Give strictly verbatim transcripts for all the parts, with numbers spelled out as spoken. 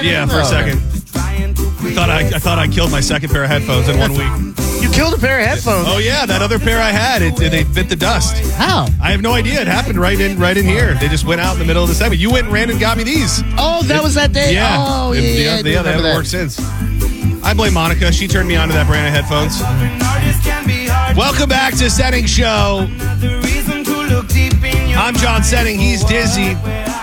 Yeah, for a second. I thought I, I thought I killed my second pair of headphones in one week. You killed a pair of headphones. Oh yeah, that other pair I had, it, they bit the dust. How? I have no idea. It happened right in right in here. They just went out in the middle of the segment. You went and ran and got me these. Oh, that it, was that day? Yeah. Oh, yeah, it, yeah, yeah, yeah they haven't worked since. I blame Monica. She turned me on to that brand of headphones. Welcome back to Setting Show. I'm John Setting. He's Dizzy.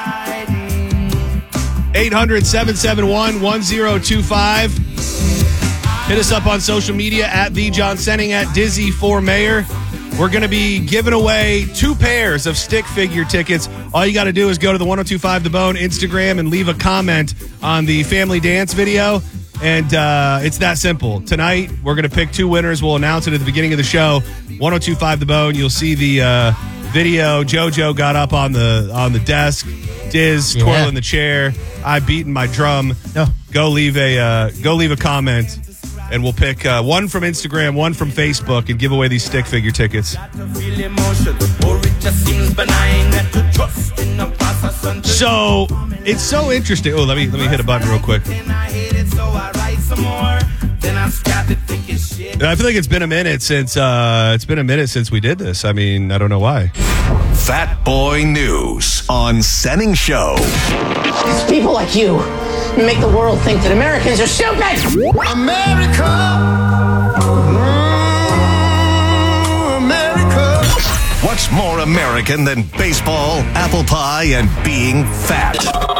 eight hundred, seven seven one, one zero two five. Hit us up on social media at The John Setting, at Dizzy for Mayor. We're going to be giving away two pairs of stick figure tickets. All you got to do is go to the one oh two five The Bone Instagram and leave a comment on the family dance video. And uh, it's that simple. Tonight, we're going to pick two winners. We'll announce it at the beginning of the show. one oh two five The Bone. You'll see the uh, video. JoJo got up on the on the desk. Diz Yeah. twirling the chair. I beating my drum. No. Go leave a uh, go leave a comment, and we'll pick uh, one from Instagram, one from Facebook, and give away these stick figure tickets. So it's so interesting. Oh, let me let me hit a button real quick. I feel like it's been a minute since uh, it's been a minute since we did this. I mean, I don't know why. Fat Boy News on Setting Show. It's people like you who make the world think that Americans are stupid. America. Mm, America. What's more American than baseball, apple pie, and being fat?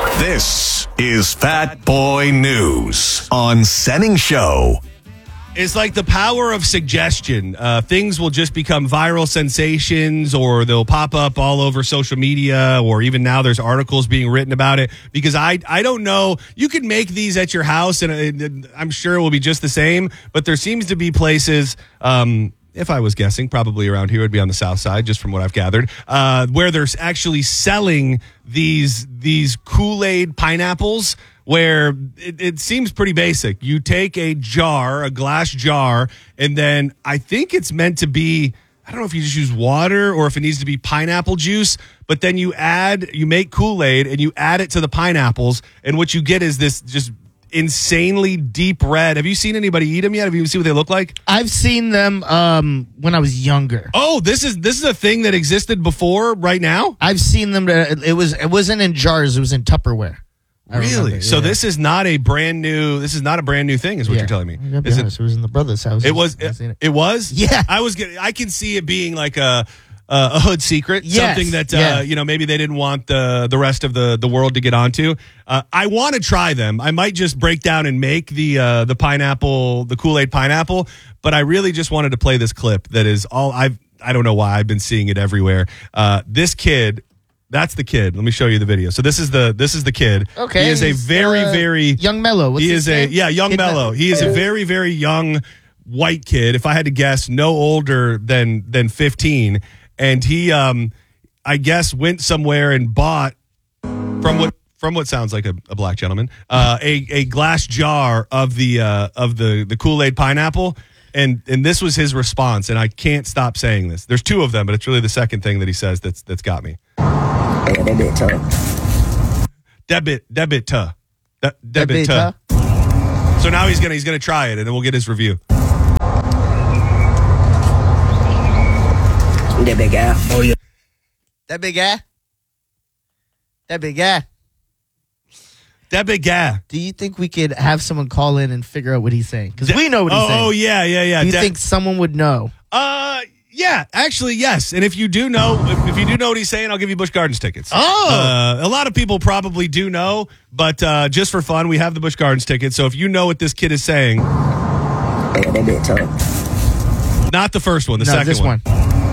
This is Fat Boy News on Setting Show. It's like the power of suggestion. Uh, things will just become viral sensations, or they'll pop up all over social media, or even now there's articles being written about it. Because I I don't know. You could make these at your house, and uh, I'm sure it will be just the same. But there seems to be places, um, if I was guessing, probably around here, it would be on the south side, just from what I've gathered, uh, where they're actually selling these these Kool-Aid pineapples, where it, it seems pretty basic. You take a jar, a glass jar, and then I think it's meant to be, I don't know if you just use water or if it needs to be pineapple juice, but then you add, you make Kool-Aid and you add it to the pineapples, and what you get is this just insanely deep red. Have you seen anybody eat them yet? Have you seen what they look like? I've seen them um, when I was younger. Oh, this is this is a thing that existed before right now? I've seen them. To, it was it wasn't in jars. It was in Tupperware. I Really? remember, So yeah. this is not a brand new. This is not a brand new thing, is what Yeah. you're telling me. I gotta be Is honest, it, was in the brother's house. It was. I've seen It, it was. Yeah. I was. Get- I can see it being like a a, a hood secret, Yes. something that uh, Yeah. you know maybe they didn't want the the rest of the the world to get onto. Uh, I want to try them. I might just break down and make the uh, the pineapple, the Kool-Aid pineapple. But I really just wanted to play this clip that is all I've. I don't know why I've been seeing it everywhere. Uh, this kid. That's the kid. Let me show you the video. So this is the this is the kid. Okay, He is a he's, very uh, very young Mello. What's he his is a name? yeah young Kid Mello. Mello. He is a very very young white kid. If I had to guess, no older than than fifteen. And he, um, I guess, went somewhere and bought from what from what sounds like a, a black gentleman uh, a a glass jar of the uh, of the the Kool-Aid pineapple. And and this was his response, and I can't stop saying this. There's two of them, but it's really the second thing that he says that's that's got me. That bit tough. Debit, debit, tuh. De- debit, Debit, tuh. So now he's gonna he's gonna try it, and then we'll get his review. That big guy. Oh yeah. That big guy. That big guy. Debit, guy. Do you think we could have someone call in and figure out what he's saying? Because we know what he's oh, saying. Oh yeah, yeah, yeah. Do you De- think someone would know? Uh, yeah, actually, yes. And if you do know, if, if you do know what he's saying, I'll give you Busch Gardens tickets. Oh. Uh, a lot of people probably do know, but uh, just for fun, we have the Busch Gardens tickets. So if you know what this kid is saying, That bit tough. not the first one, the no, second this one. one.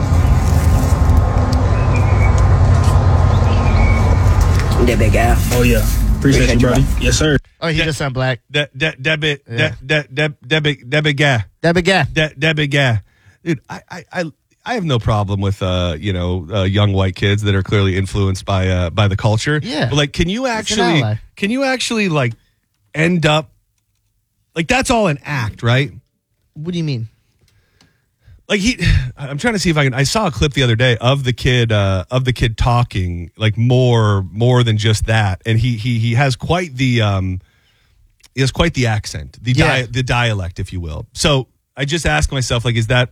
That big guy. Oh, yeah. Appreciate you, buddy. Yes, sir. Oh, he De- just sound black. De- de- debit, Yeah. de- de- de- debit, debit, guy. That big guy. De- debit, guy. Dude, I, I, I, I have no problem with, uh, you know, uh, young white kids that are clearly influenced by, uh, by the culture. Yeah. But like, can you an actually, ally. can you actually like end up, like that's all an act, right? What do you mean? Like he, I'm trying to see if I can. I saw a clip the other day of the kid, uh, of the kid talking like more, more than just that, and he, he, he has quite the, um, He has quite the accent, the Yeah. di- the dialect, if you will. So I just ask myself, like, is that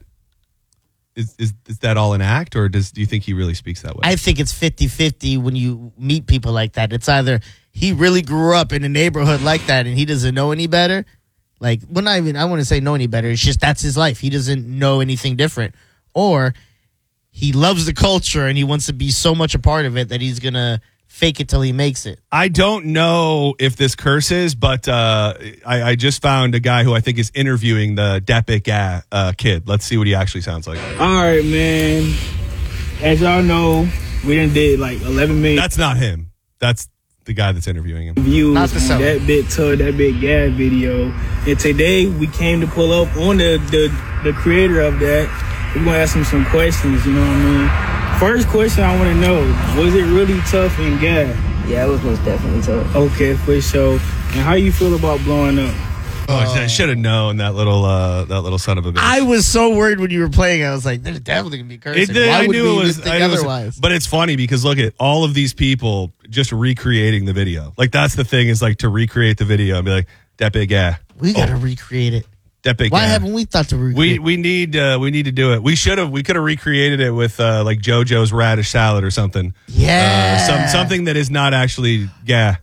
is is, is that all an act, or does do you think he really speaks that way? I think it's fifty-fifty when you meet people like that. It's either he really grew up in a neighborhood like that and he doesn't know any better. Like, well, not even, I wouldn't say know any better. It's just that's his life. He doesn't know anything different. Or he loves the culture and he wants to be so much a part of it that he's going to fake it till he makes it. I don't know if this curses, but uh, I, I just found a guy who I think is interviewing the Depic uh, uh, kid. Let's see what he actually sounds like. All right, man. As y'all know, we done did like eleven million That's not him. That's the guy that's interviewing him. views Not the on seller. that bit to that big gas video. And today we came to pull up on the, the, the creator of that. We're going to ask him some questions, you know what I mean? First question I want to know, was it really tough in gas? Yeah, it was most definitely tough. Okay, for sure. And how you feel about blowing up? Oh, I should have known that little uh, that little son of a bitch. I was so worried when you were playing. I was like, there's definitely going to be cursing. It did, Why I would knew we it even was, think I knew it was- otherwise? But it's funny because look at all of these people just recreating the video. Like that's the thing is like to recreate the video and be like that big guy, we got to recreate it. that big Why guy. haven't we thought to recreate We it? we need uh, we need to do it. We should have. We could have recreated it with uh, like JoJo's radish salad or something. Yeah. uh, some something that is not actually yeah.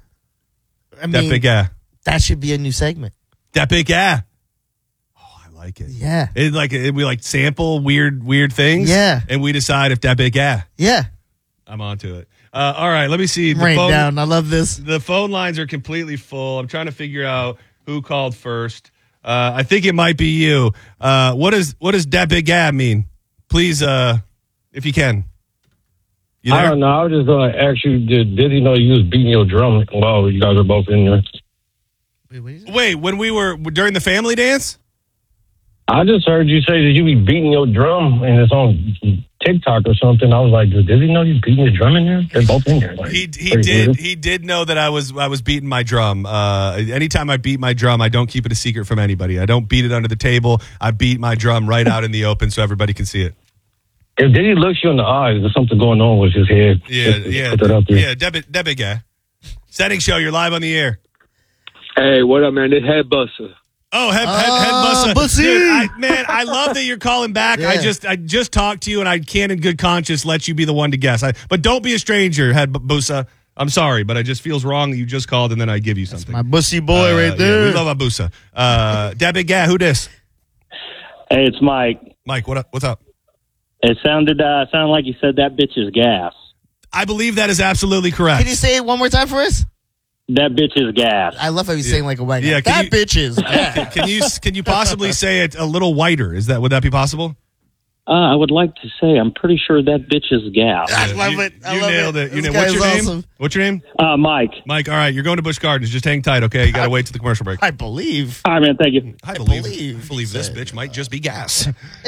I That mean, big guy. that should be a new segment. That big guy. Oh, I like it. Yeah. It like it, we like sample weird weird things. Yeah. and we decide if that big guy. Yeah. I'm onto it. Uh, all right, let me see. The Rain phone, down. I love this. the phone lines are completely full. I'm trying to figure out who called first. Uh, I think it might be you. Uh, what does what does that big guy mean? Please, uh, if you can. You I there? don't know. I was just going to ask you, did, did he know you was beating your drum while you guys were both in there? Wait, what is it? Wait, when we were during the family dance? I just heard you say that you be beating your drum and it's on TikTok or something. I was like, did he know you beating his drum in there? They're both in there. Like, He he pretty did weird. he did know that I was I was beating my drum. Uh, anytime I beat my drum, I don't keep it a secret from anybody. I don't beat it under the table. I beat my drum right out in the open so everybody can see it. If did he look you in the eyes, there's something going on with his head. Yeah, Just yeah, Put that out there. yeah. Debit, debit guy. Setting show. You're live on the air. Hey, what up, man? This Head Buster. Oh, head, head, head Oh, buster. Bussy. Dude, I, man, I love that you're calling back. I Yeah. just, I just talked to you, and I can't, in good conscience, let you be the one to guess. I, but don't be a stranger, head Bu- Busa. I'm sorry, but it just feels wrong that you just called, and then I give you something. My bussy boy Uh, right there. Yeah, we love Abusa. Uh, debit guy. Who this? Hey, it's Mike. Mike. What up? What's up? It sounded uh, sounded like you said that bitch is gas. I believe that is absolutely correct. Can you say it one more time for us? That bitch is gas. I love how he's saying like a white guy. Yeah, can that you- bitch is. Yeah. Can you can you possibly say it a little whiter? Is that would that be possible? Uh, I would like to say I'm pretty sure that bitch is gas. I love you, it. I you love nailed it. You This nailed. What's guy your is name? awesome. What's your name? Uh, Mike. Mike. All right, you're going to Busch Gardens. Just hang tight, okay? You got to wait to the commercial break. I believe. All right, man. Thank you. I believe, believe I believe he this said. bitch might just be gas.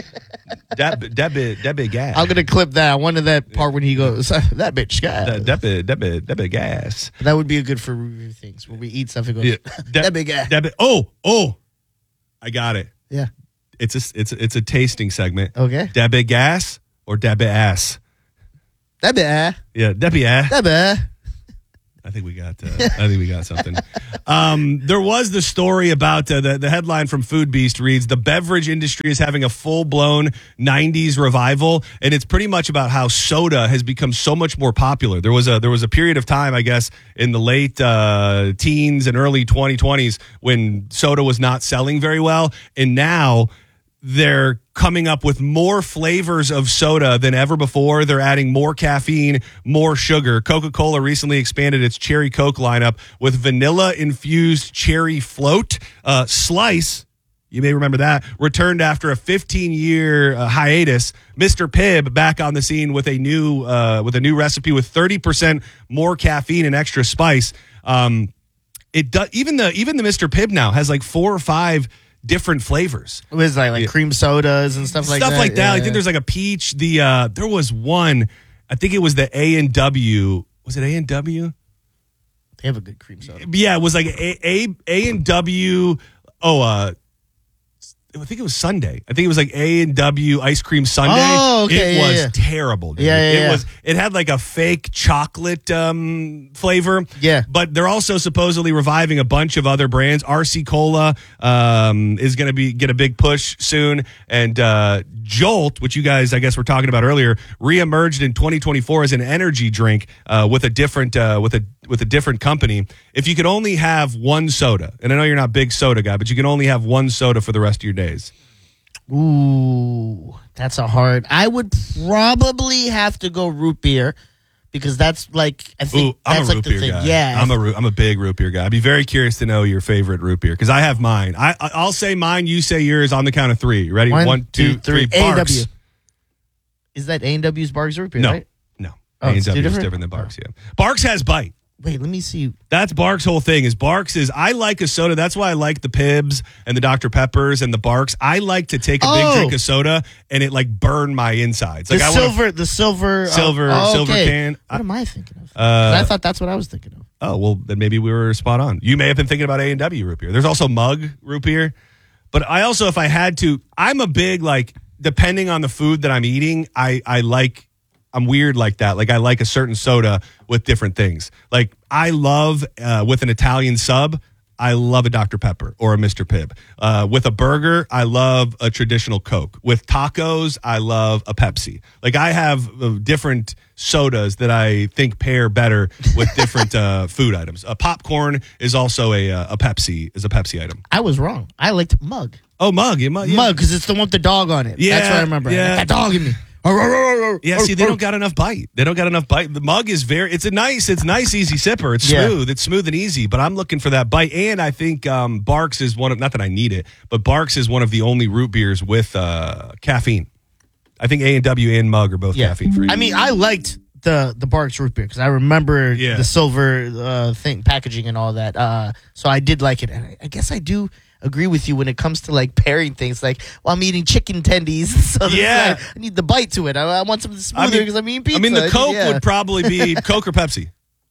that bi- that bit that bit gas. I'm gonna clip that. I wanted that part when he goes, that bitch guy. that that bit that bit that bit gas. That would be a good for review things where we eat stuff and go, Yeah. that, big guy. That bit, oh oh, I got it. yeah. It's a it's a, it's a tasting segment. Okay. That bit gas or that bit ass. That big guy. Yeah, that bit ass. That big. I think we got. Uh, I think we got something. Um, there was the story about uh, the the headline from Food Beast reads: the beverage industry is having a full blown nineties revival, and it's pretty much about how soda has become so much more popular. There was a there was a period of time, I guess, in the late uh, teens and early twenty twenties when soda was not selling very well, and now they're coming up with more flavors of soda than ever before. They're adding more caffeine, more sugar. Coca-Cola recently expanded its Cherry Coke lineup with vanilla-infused cherry float. Uh, Slice, you may remember that, returned after a fifteen-year uh, hiatus. Mister Pibb back on the scene with a new uh, with a new recipe with thirty percent more caffeine and extra spice. Um, it does even the even the Mister Pibb now has like four or five different flavors. It was like, like Yeah. cream sodas and stuff like Stuff that. like that. I Yeah. think there's like a peach. The uh, there was one. I think it was the A and W. Was it A and W? They have a good cream soda. Yeah, it was like A A A and W. Oh, uh, I think it was Sunday. I think it was like A and W ice cream sundae. Oh, okay, It yeah, was yeah. terrible. Dude. Yeah, yeah, It yeah. was. It had like a fake chocolate um, flavor. Yeah. But they're also supposedly reviving a bunch of other brands. R C Cola um, is going to be get a big push soon, and uh, Jolt, which you guys I guess were talking about earlier, reemerged in twenty twenty-four as an energy drink uh, with a different uh, with a with a different company. If you could only have one soda, and I know you're not a big soda guy, but you can only have one soda for the rest of your days. Ooh, that's a hard. I would probably have to go root beer because that's like I think Ooh, I'm that's a like root the beer thing. guy. Yeah, I'm a root, I'm a big root beer guy. I'd be very curious to know your favorite root beer because I have mine. I I- I'll say mine. You say yours on the count of three. You ready? One, One, two, three. A and Barks. W. Is that A and W's Barks root beer? No, Right? no. Oh, A and it's two W is different? different than Barks. Yeah, Barks has bite. Wait, let me see. That's Barks' whole thing. Is Barks is I like a soda. That's why I like the Pibbs and the Doctor Peppers and the Barks. I like to take a big Oh. drink of soda and it like burn my insides. Like The I wanna- silver, the silver, uh, Silver- oh, silver okay. can. What am I thinking of? 'Cause Uh, I thought that's what I was thinking of. Oh, well, then maybe we were spot on. You may have been thinking about A and W root beer. There's also Mug root beer. But I also, if I had to, I'm a big, like, depending on the food that I'm eating, I, I like, I'm weird like that. Like, I like a certain soda with different things. Like, I love, uh, with an Italian sub, I love a Doctor Pepper or a Mister Pibb. Uh, with a burger, I love a traditional Coke. With tacos, I love a Pepsi. Like, I have uh, different sodas that I think pair better with different uh, food items. Uh, popcorn is also a uh, a Pepsi is a Pepsi item. I was wrong. I liked Mug. Oh, Mug, yeah, Mug, yeah. Mug, because it's the one with the dog on it. Yeah, That's what I remember. yeah. That dog in me. Yeah, see, they don't got enough bite. They don't got enough bite. The Mug is very. It's a nice. It's nice, easy sipper. It's Yeah. smooth. It's smooth and easy. But I'm looking for that bite. And I think um, Barks is one of. Not that I need it, but Barks is one of the only root beers with uh, caffeine. I think A and W and Mug are both Yeah. caffeine free. I mean, I liked the the Barks root beer because I remember Yeah. the silver uh, thing, packaging and all that. Uh, so I did like it, and I, I guess I do agree with you when it comes to like pairing things. Like, well, I'm eating chicken tendies, so there's, Yeah. like, I need the bite to it. I, I want something smoother I mean- because I'm eating pizza. I mean, the think, Coke yeah. would probably be Coke or Pepsi.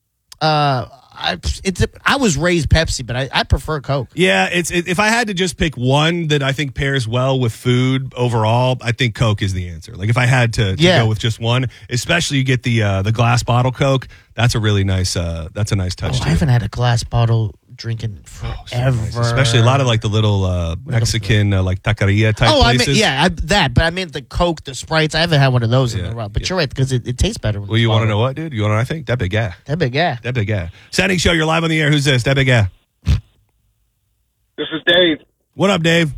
Uh, I it's I was raised Pepsi, but I, I prefer Coke. Yeah, it's it, if I had to just pick one that I think pairs well with food overall, I think Coke is the answer. Like if I had to, to Yeah. go with just one, especially you get the uh, the glass bottle Coke. That's a really nice. Uh, that's a nice touch. Oh, to I it. haven't had a glass bottle drinking forever. Nice. Especially a lot of like the little uh, Mexican uh, like taqueria type Oh, I places. mean, yeah, I, that. But I mean the Coke, the Sprites. I haven't had one of those in Yeah, a while. But yeah. you're right because it, it tastes better. When Well, it's you want to bottled. know what, dude? You want to? I think that big guy. That big, yeah. That big guy. Standing show. You're live on the air. Who's this? That big guy. This is Dave. What up, Dave?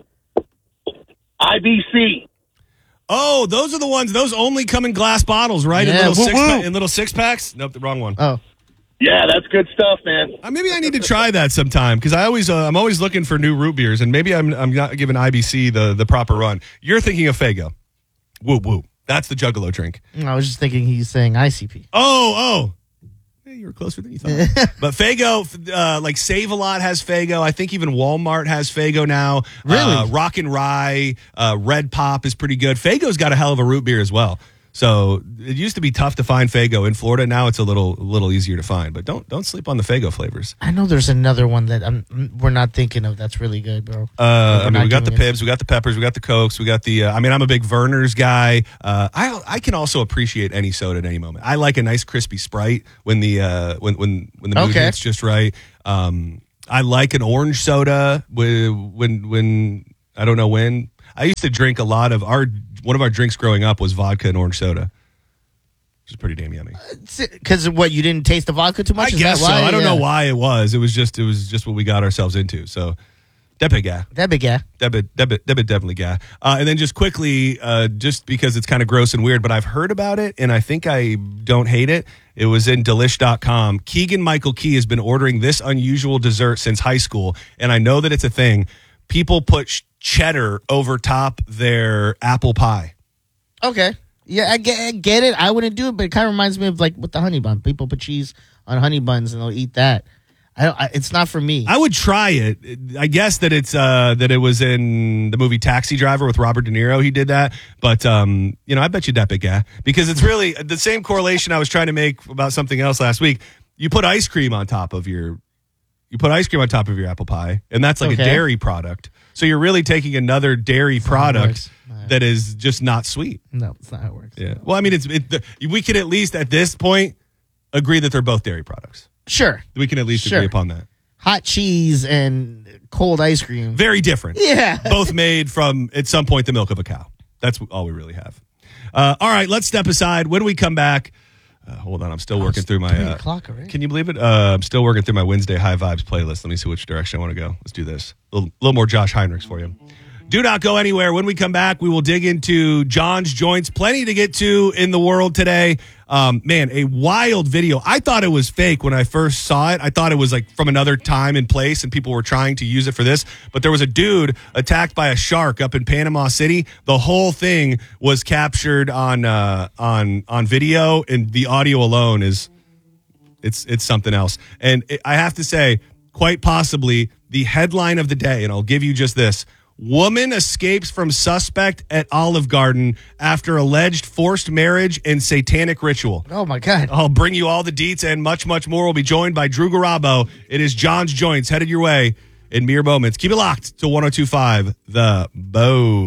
I B C. Oh, those are the ones. Those only come in glass bottles, right? Yeah, in little woo, six woo. in little six packs. Nope, the wrong one. Oh, Yeah, that's good stuff, man. Uh, maybe I need to try that sometime because I always uh, I'm always looking for new root beers, and maybe I'm I'm not giving I B C the the proper run. You're thinking of Faygo. Woo woo. That's the Juggalo drink. I was just thinking he's saying I C P. Oh oh. Hey, you were closer than you thought. But Faygo, uh, like Save a Lot has Faygo. I think even Walmart has Faygo now. Really? Uh, Rock and Rye, uh, Red Pop is pretty good. Faygo's got a hell of a root beer as well. So it used to be tough to find Faygo in Florida. Now it's a little a little easier to find. But don't don't sleep on the Faygo flavors. I know there's another one that I'm, we're not thinking of that's really good, bro. Uh, I mean, not we got the giving it- Pibbs, we got the Peppers, we got the Cokes, we got the. Uh, I mean, I'm a big Verner's guy. Uh, I I can also appreciate any soda at any moment. I like a nice crispy Sprite when the uh, when when when the mood Okay. hits just right. Um, I like an orange soda when when when I don't know when. I used to drink a lot of our one of our drinks growing up was vodka and orange soda, which is pretty damn yummy. Because what, you didn't taste the vodka too much? I Is guess that so. why? I don't know Yeah. why it was. It was just it was just what we got ourselves into. So that big guy. That big, yeah. Debit, debit, debit, definitely, yeah. Uh, and then just quickly, uh, just because it's kind of gross and weird, but I've heard about it and I think I don't hate it. It was in delish dot com. Keegan Michael Key has been ordering this unusual dessert since high school, and I know that it's a thing. People put sh- cheddar over top their apple pie. Okay. Yeah, I get, I get it. I wouldn't do it, but it kind of reminds me of like with the honey bun. People put cheese on honey buns and they'll eat that. I, don't, I It's not for me. I would try it. I guess that it's uh, that it was in the movie Taxi Driver with Robert De Niro. He did that, but um, you know, I bet you that big guy because it's really the same correlation I was trying to make about something else last week. You put ice cream on top of your, you put ice cream on top of your apple pie, and that's like Okay. a dairy product. So you're really taking another dairy product that is just not sweet. No, it's not how it works. Yeah. Well, I mean, it's it, the, we can at least at this point agree that they're both dairy products. Sure. We can at least Sure. agree upon that. Hot cheese and cold ice cream. Very different. Yeah. Both made from, at some point, the milk of a cow. That's all we really have. Uh, all right, let's step aside. When we come back, uh, hold on, I'm still Oh, working it's through my. three Uh, o'clock already. can you believe it? Uh, I'm still working through my Wednesday High Vibes playlist. Let me see which direction I want to go. Let's do this. A little, little more Josh Heinrichs for you. Do not go anywhere. When we come back, we will dig into John's Joints. Plenty to get to in the world today. Um, man, a wild video. I thought it was fake when I first saw it. I thought it was like from another time and place, and people were trying to use it for this. But there was a dude attacked by a shark up in Panama City. The whole thing was captured on uh, on on video, and the audio alone is it's it's something else. And it, I have to say, quite possibly the headline of the day, and I'll give you just this. Woman escapes from suspect at Olive Garden after alleged forced marriage and satanic ritual. Oh, my God. I'll bring you all the deets and much, much more. We'll be joined by Drew Garabo. It is John's Joints headed your way in mere moments. Keep it locked to one oh two point five The Bone.